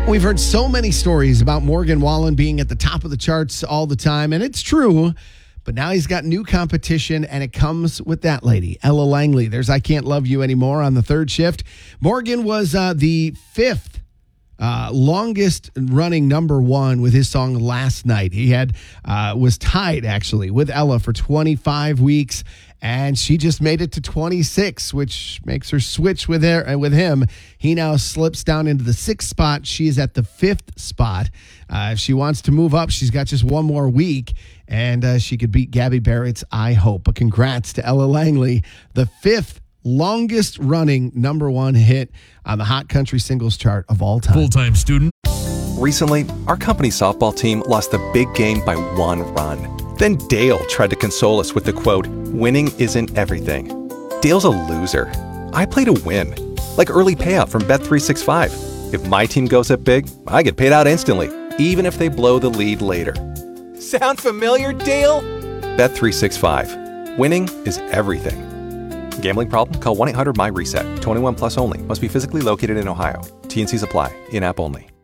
We've heard so many stories about Morgan Wallen being at the top of the charts all the time, and it's true. But now he's got new competition, and it comes with that lady, Ella Langley. There's I Can't Love You Anymore on the third shift. Morgan was the fifth longest running number one with his song Last Night. He was tied, actually, with Ella for 25 weeks. And she just made it to 26, which makes her switch with him. He now slips down into the sixth spot. She's at the fifth spot. If she wants to move up, she's got just one more week, and she could beat Gabby Barrett's I Hope. But congrats to Ella Langley, the fifth longest running number one hit on the Hot Country Singles Chart of all time. Full-time student. Recently, our company softball team lost the big game by 1 run. Then Dale tried to console us with the quote, "Winning isn't everything." Dale's a loser. I play to win, like early payout from Bet365. If my team goes up big, I get paid out instantly, even if they blow the lead later. Sound familiar, Dale? Bet365. Winning is everything. Gambling problem? Call 1-800-MY-RESET. 21 plus only. Must be physically located in Ohio. T&Cs apply. In-app only.